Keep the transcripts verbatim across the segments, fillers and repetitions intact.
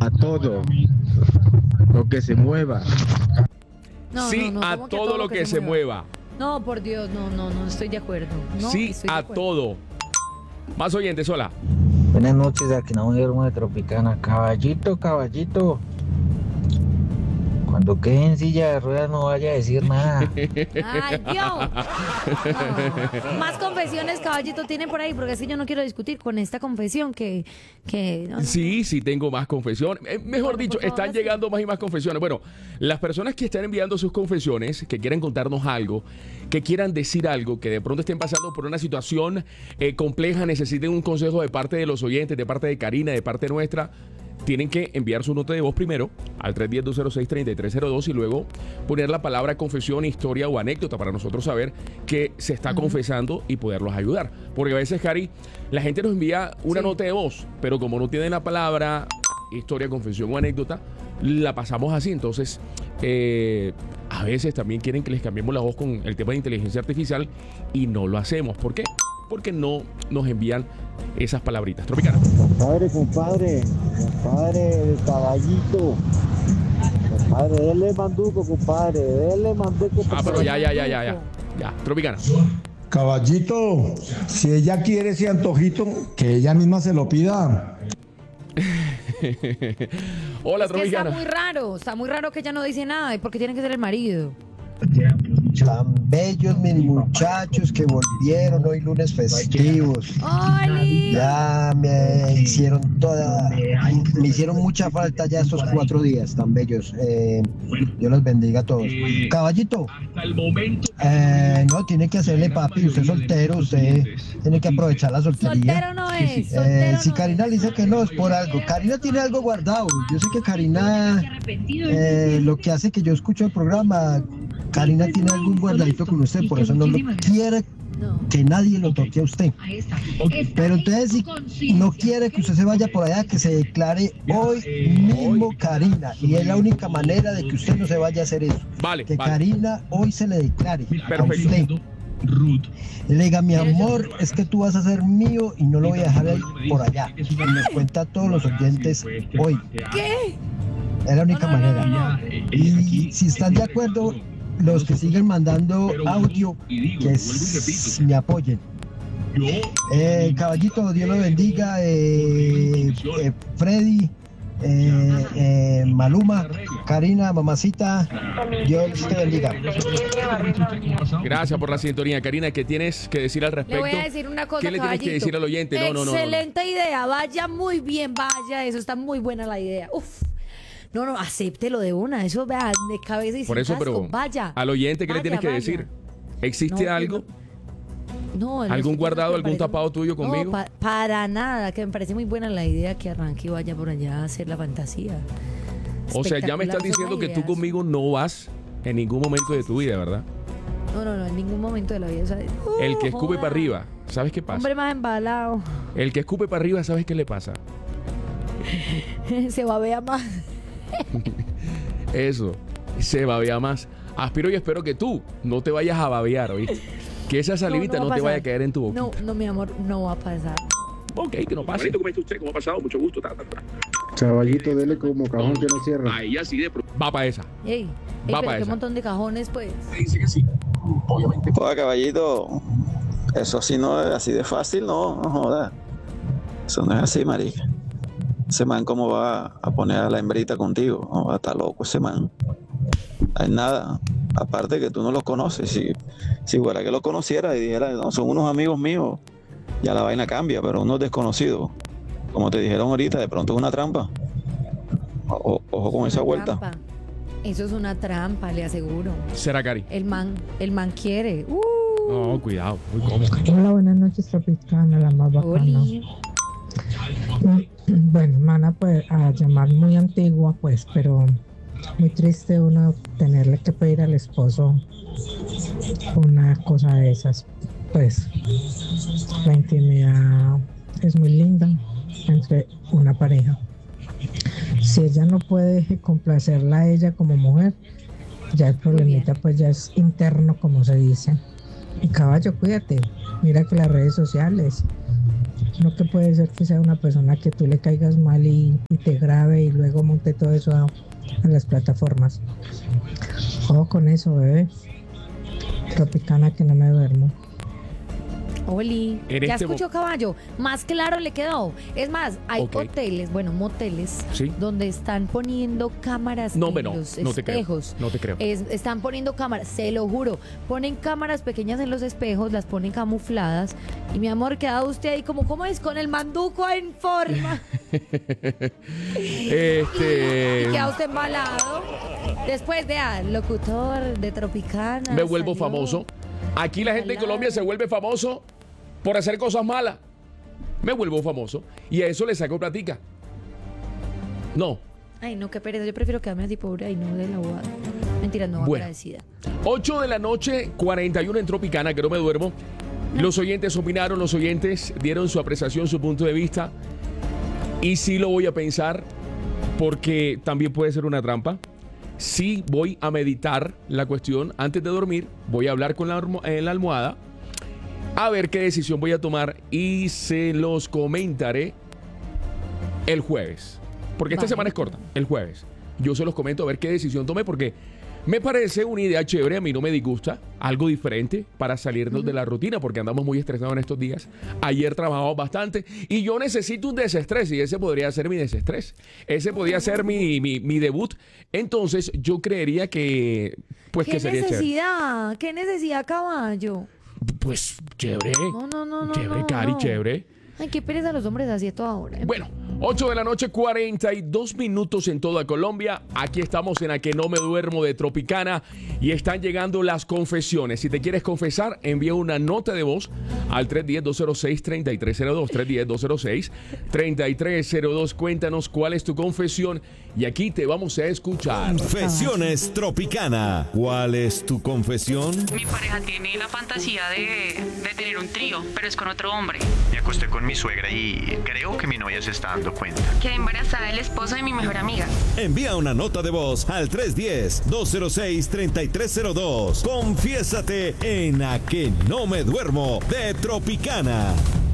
a todo lo que se mueva. No, sí, no, no, a ¿cómo todo, que a todo lo que, se mueva. No, por Dios, no, no, no estoy de acuerdo. No, sí, estoy de a acuerdo. todo. Más oyentes, hola. Buenas noches, aquí no de Tropicana. Caballito, caballito. Cuando quede en silla de ruedas no vaya a decir nada. ¡Ay, Dios! No. Más confesiones, caballito, tiene por ahí, porque así yo no quiero discutir con esta confesión que... que no, no, Sí, sí tengo más confesiones. Eh, mejor Bueno, dicho, por favor, están sí. llegando más y más confesiones. Bueno, las personas que están enviando sus confesiones, que quieran contarnos algo, que quieran decir algo, que de pronto estén pasando por una situación eh, compleja, necesiten un consejo de parte de los oyentes, de parte de Karina, de parte nuestra, tienen que enviar su nota de voz primero al tres uno cero, dos cero seis, tres tres cero dos y luego poner la palabra confesión, historia o anécdota para nosotros saber que se está uh-huh. confesando y poderlos ayudar. Porque a veces, Cari, la gente nos envía una sí. nota de voz, pero como no tienen la palabra historia, confesión o anécdota, la pasamos así. Entonces, eh, a veces también quieren que les cambiemos la voz con el tema de inteligencia artificial y no lo hacemos. ¿Por qué? Porque no nos envían esas palabritas. Tropicana. Compadre, compadre, compadre de caballito. Compadre, dele manduco, compadre, dele manduco. Ah, pero ya, ya, ya, ya, ya. Ya, Tropicana. Caballito, si ella quiere ese antojito, que ella misma se lo pida. Hola, es que Tropicana. Está muy raro, está muy raro que ella no dice nada. ¿Y por qué tiene que ser el marido? Tan bellos mis muchachos que volvieron hoy lunes festivos. ¡Oli! Ya me hicieron toda, me hicieron mucha falta ya estos cuatro días tan bellos. Eh, Dios los bendiga a todos. Caballito, eh, no tiene que hacerle papi, usted es soltero, usted tiene que aprovechar la soltería. Soltero no es. Soltero Eh, si no Karina es. le dice que no es por algo. Karina tiene algo guardado. Yo sé que Karina, eh, lo que hace que yo escucho el programa, Karina tiene algún guardadito con usted, por eso no lo quiere que nadie lo toque a usted. Pero entonces si no quiere que usted se vaya por allá, que se declare hoy mismo Karina. Y es la única manera de que usted no se vaya a hacer eso. Vale, que vale. Karina hoy se le declare Perfecto. a usted. Le diga, mi amor, es que tú vas a ser mío y no lo voy a dejar ahí por allá. Y nos cuenta a todos los oyentes hoy. ¿Qué? Es la única No, no, no, manera. no, no. Y si están de acuerdo, los que siguen mandando audio, que s- me apoyen. Eh, caballito, Dios lo bendiga. Eh, eh, Freddy, eh, eh, Maluma, Karina, mamacita, Dios te bendiga. Gracias por la sintonía, Karina. ¿Qué tienes que decir al Le respecto? voy a decir una cosa, ¿Qué le tienes que caballito. decir al oyente? No, no, no, no, no. Excelente idea, vaya muy bien, vaya, eso está muy buena la idea. Uf. No, no, acéptelo de una, eso vea de cabeza y sin Por eso, casco. pero Vaya. al oyente, ¿qué le vaya, tienes que vaya. decir? ¿Existe No, algo? No, no, ¿Algún es que guardado, me algún parece- tapado tuyo conmigo? No, pa- para nada, que me parece muy buena la idea que arranque y vaya por allá a hacer la fantasía. O sea, ya me estás Espectacular, diciendo son que tú ideas. conmigo no vas en ningún momento de tu vida, ¿verdad? No, no, no, en ningún momento de la vida. O sea, El que uh, escupe joda. para arriba, ¿sabes qué pasa? Hombre más embalado. El que escupe para arriba, ¿sabes qué le pasa? Se babea más. Eso, se babea más. Aspiro y espero que tú no te vayas a babear, ¿oíste? Que esa salivita va no, a te vaya a pasar. caer en tu boca. No, no, mi amor, no va a pasar. Ok, que no pase. ¿Cómo está usted? ¿Cómo ha pasado? Mucho gusto. Ta, ta, ta. Caballito, dele como cajón que no cierra. Ahí así de pro- Va para esa. Ey, ey, Va pero pa' qué esa. montón de cajones, pues. dice que sí. Obviamente. Joder, caballito, eso sí no es así de fácil, no, no joda. Eso no es así, marica. Ese man, ¿cómo va a poner a la hembrita contigo? No, está loco ese man. Hay nada. Aparte que tú no los conoces. Si, si fuera que los conociera y dijera, no, son unos amigos míos, ya la vaina cambia, pero unos desconocidos, como te dijeron ahorita, de pronto es una trampa. O- ojo con esa Una vuelta. trampa. Eso es una trampa, le aseguro. ¿Será, Cari? El man, el man quiere. Uh, No, cuidado. Muy cómodo. Hola, buenas noches, Tropicana, la más bacana. Oli. Bueno, mana, pues a llamar muy antigua, pues, pero muy triste uno tenerle que pedir al esposo una cosa de esas. Pues la intimidad es muy linda entre una pareja. Si ella no puede complacerla a ella como mujer, ya el problemita pues ya es interno, como se dice. Y caballo, cuídate. Mira que las redes sociales No que puede ser que sea una persona que tú le caigas mal y, y te grabe y luego monte todo eso a, a las plataformas. Ojo con eso, bebé. Tropicana que no me duermo. Oli, En ya este escuchó mo- Caballo, más claro le quedó. Es más, hay Ok. hoteles, bueno, moteles, Sí. donde están poniendo cámaras No, en hombre, no, los no te creo, espejos. no te creo. Es- están poniendo cámaras, se lo juro. Ponen cámaras pequeñas en los espejos, las ponen camufladas. Y mi amor, queda usted ahí como, ¿cómo es? Con el manduco en forma. Este. Y queda usted embalado. Después, vea, locutor de Tropicana. Me vuelvo salió. famoso. Aquí la gente de Colombia se vuelve famoso por hacer cosas malas. Me vuelvo famoso. Y a eso le saco platica. No. Ay, no, qué pereza. Yo prefiero quedarme así pobre y no de la bobada. Mentira, no, Bueno. agradecida. ocho de la noche, cuarenta y uno en Tropicana, que no me duermo. Los oyentes opinaron, los oyentes dieron su apreciación, su punto de vista. Y sí lo voy a pensar, porque también puede ser una trampa. Sí voy a meditar la cuestión antes de dormir. Voy a hablar con la, almo- en la almohada, a ver qué decisión voy a tomar y se los comentaré el jueves. Porque esta Vale. semana es corta, el jueves. Yo se los comento a ver qué decisión tomé, porque me parece una idea chévere, a mí no me disgusta, algo diferente para salirnos de la rutina, porque andamos muy estresados en estos días. Ayer trabajamos bastante y yo necesito un desestrés, y ese podría ser mi desestrés. Ese podría ser mi, mi, mi debut. Entonces yo creería que, pues ¿Qué que sería chévere. necesidad? ¿Qué necesidad, Caballo? Pues chévere. No, no, no, no. Chévere, no, Cari, no. chévere. Ay, qué pereza los hombres así a toda hora. Bueno, ocho de la noche, cuarenta y dos minutos en toda Colombia. Aquí estamos en A Que No Me Duermo de Tropicana y están llegando las confesiones. Si te quieres confesar, envía una nota de voz al tres uno cero, dos cero seis, tres tres cero dos. tres uno cero, dos cero seis, tres tres cero dos. Cuéntanos cuál es tu confesión y aquí te vamos a escuchar. Confesiones Tropicana. ¿Cuál es tu confesión? Mi pareja tiene la fantasía de, de tener un trío, pero es con otro hombre. Me acosté con mi suegra y creo que mi novia se está dando cuenta. Quedé embarazada del esposo de mi mejor amiga. Envía una nota de voz al tres uno cero, dos cero seis, tres tres cero dos. Confiésate en A Que No Me Duermo de Tropicana.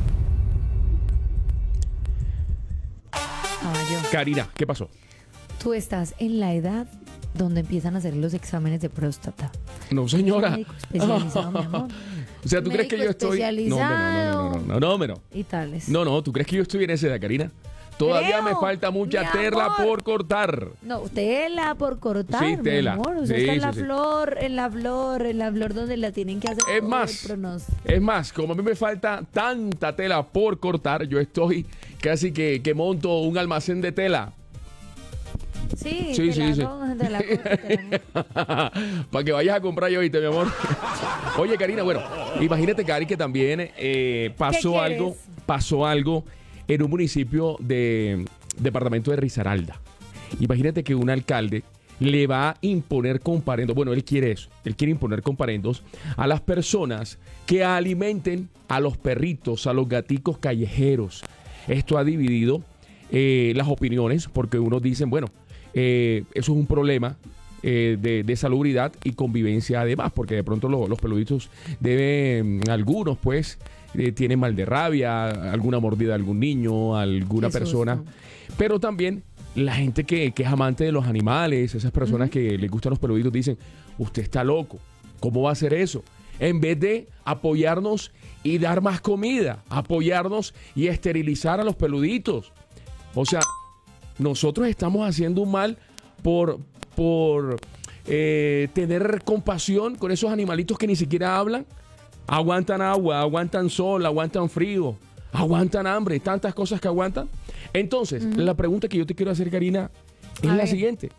Caballo, Karina, ¿qué pasó? tú estás en la edad donde empiezan a hacer los exámenes de próstata. No, señora. Médico especializado, mi amor. O sea, ¿tú crees que yo Médico estoy...? No, hombre, no, no, no, no, no, no, no. Y tales. No, no, ¿tú crees que yo estoy en esa edad, Karina? Todavía Creo, me falta mucha mi tela amor. por cortar. No, tela por cortar, Sí, tela. mi amor. Usted Sí, está en sí, la sí. flor, en la flor, en la flor donde la tienen que hacer. Es todo más, el pronóstico. es más, como a mí me falta tanta tela por cortar, yo estoy casi que, que monto un almacén de tela. Sí, Sí, te sí, la sí. cojo, te la cojo, te la- Para que vayas a comprar yo ahorita, mi amor. Oye, Karina, bueno, imagínate, Cari, que también eh, pasó ¿Qué algo, quieres? pasó algo en un municipio de departamento de Risaralda. Imagínate que un alcalde le va a imponer comparendos. Bueno, él quiere eso. Él quiere imponer comparendos a las personas que alimenten a los perritos, a los gaticos callejeros. Esto ha dividido eh, las opiniones porque unos dicen, bueno, eh, eso es un problema eh, de, de salubridad y convivencia además, porque de pronto lo- los peluditos deben, algunos pues, eh, tienen mal de rabia, alguna mordida de algún niño, alguna Qué persona. susto. Pero también la gente que, que es amante de los animales, esas personas que les gustan los peluditos, dicen, usted está loco, ¿cómo va a hacer eso? En vez de apoyarnos y dar más comida, apoyarnos y esterilizar a los peluditos. O sea, nosotros estamos haciendo un mal por, por eh, tener compasión con esos animalitos que ni siquiera hablan. Aguantan agua, aguantan sol, aguantan frío, aguantan hambre, tantas cosas que aguantan. Entonces, Ujú. la pregunta que yo te quiero hacer, Karina, es A la ver. siguiente.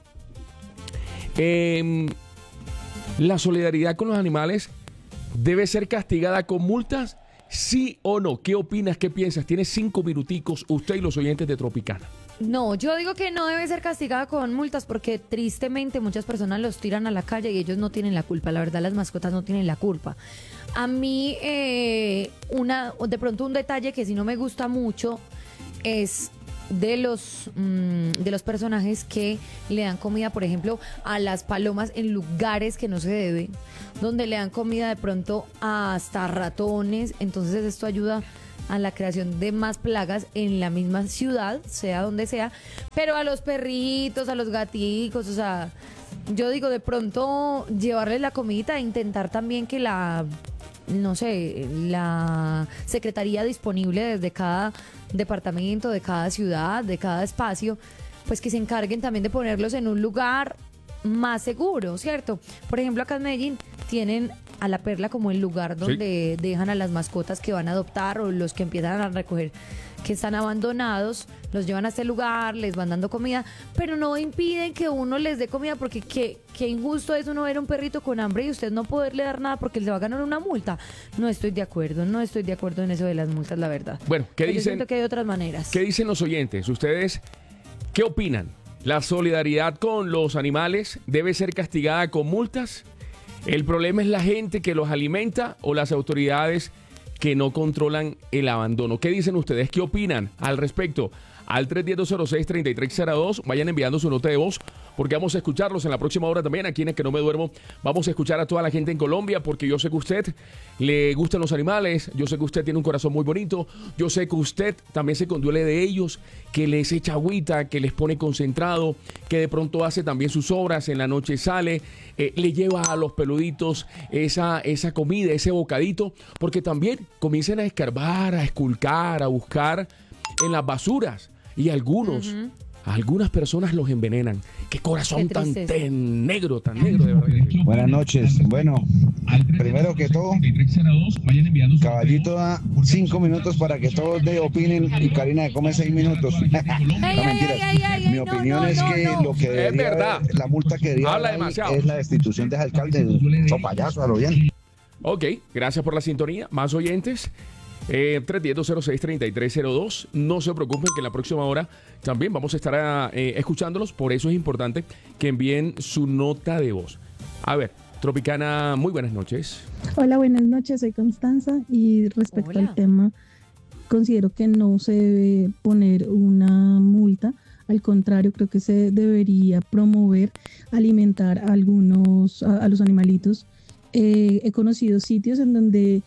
Em, ¿La solidaridad con los animales debe ser castigada con multas? ¿Sí o no? ¿Qué opinas? ¿Qué piensas? Tienes cinco minuticos, usted y los oyentes de Tropicana. No, yo digo que no debe ser castigada con multas porque tristemente muchas personas los tiran a la calle y ellos no tienen la culpa. La verdad, las mascotas no tienen la culpa. A mí, eh, una, de pronto un detalle que sí no me gusta mucho es de los, mm, de los personajes que le dan comida, por ejemplo, a las palomas en lugares que no se debe, donde le dan comida de pronto hasta ratones. Entonces esto ayuda a la creación de más plagas en la misma ciudad, sea donde sea, pero a los perritos, a los gaticos, o sea, yo digo, de pronto llevarles la comida e intentar también que la, no sé, la secretaría disponible desde cada departamento, de cada ciudad, de cada espacio, pues que se encarguen también de ponerlos en un lugar más seguro, ¿cierto? Por ejemplo, acá en Medellín tienen a La Perla como el lugar donde sí. dejan a las mascotas que van a adoptar o los que empiezan a recoger que están abandonados, los llevan a este lugar, les van dando comida, pero no impiden que uno les dé comida, porque qué, qué injusto es uno ver a un perrito con hambre y usted no poderle dar nada porque le va a ganar una multa. No estoy de acuerdo, no estoy de acuerdo en eso de las multas, la verdad. Bueno, ¿qué pero dicen? Yo siento que hay otras maneras. ¿Qué dicen los oyentes? ¿Ustedes qué opinan? ¿La solidaridad con los animales debe ser castigada con multas? ¿El problema es la gente que los alimenta o las autoridades que no controlan el abandono? ¿Qué dicen ustedes? ¿Qué opinan al respecto? Al tres uno cero, dos cero seis, tres tres cero dos, vayan enviando su nota de voz, porque vamos a escucharlos en la próxima hora también, aquí en Es Que No Me Duermo. Vamos a escuchar a toda la gente en Colombia, porque yo sé que a usted le gustan los animales, yo sé que usted tiene un corazón muy bonito, yo sé que usted también se conduele de ellos, que les echa agüita, que les pone concentrado, que de pronto hace también sus obras, en la noche sale, eh, le lleva a los peluditos esa, esa comida, ese bocadito, porque también comiencen a escarbar, a esculcar, a buscar en las basuras. Y algunos, uh-huh. algunas personas los envenenan. Qué corazón Qué tan, tan negro, tan negro, de verdad. Buenas noches. Bueno, primero que todo, Caballito da cinco minutos para que todos de opinen y Karina come seis minutos. No, mentiras. Mi opinión es que lo que debería haber, la multa que debería haber es la destitución de ese alcalde. Un payaso, a lo bien. Ok, gracias por la sintonía. Más oyentes. Eh, tres uno cero, dos cero seis, tres tres cero dos. No se preocupen que en la próxima hora también vamos a estar a, eh, escuchándolos. Por eso es importante que envíen su nota de voz. A ver, Tropicana, muy buenas noches. Hola, buenas noches, soy Constanza y respecto Hola. al tema, considero que no se debe poner una multa. Al contrario, creo que se debería promover alimentar a algunos, a, a los animalitos. Eh, he conocido sitios en donde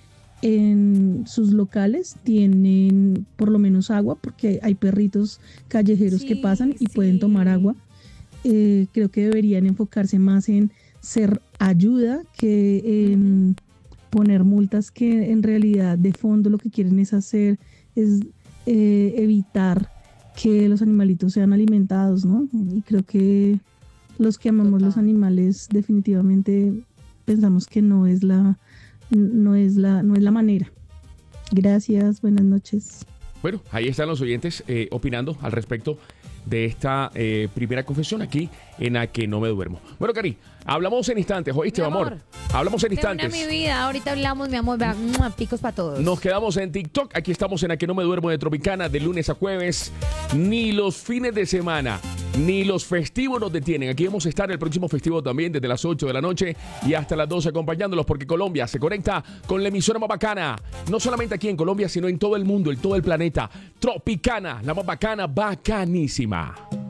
en sus locales tienen por lo menos agua, porque hay perritos callejeros sí, que pasan y sí. pueden tomar agua. Eh, creo que deberían enfocarse más en ser ayuda que en uh-huh. poner multas, que en realidad de fondo lo que quieren es hacer es eh, evitar que los animalitos sean alimentados, ¿no? Y creo que los que amamos Total. los animales definitivamente pensamos que no es la No es la, no es la manera. Gracias, buenas noches. Bueno, ahí están los oyentes eh, opinando al respecto de esta eh, primera confesión aquí en A Que No Me Duermo. Bueno, Cari, hablamos en instantes, ¿oíste, mi amor? amor? Hablamos en instantes. Una, mi vida, ahorita hablamos, mi amor, picos para todos. Nos quedamos en TikTok, aquí estamos en A Que No Me Duermo de Tropicana, de lunes a jueves. Ni los fines de semana, ni los festivos nos detienen. Aquí vamos a estar el próximo festivo también desde las ocho de la noche y hasta las doce acompañándolos, porque Colombia se conecta con la emisora más bacana, no solamente aquí en Colombia, sino en todo el mundo, en todo el planeta. Tropicana, la más bacana, bacanísima.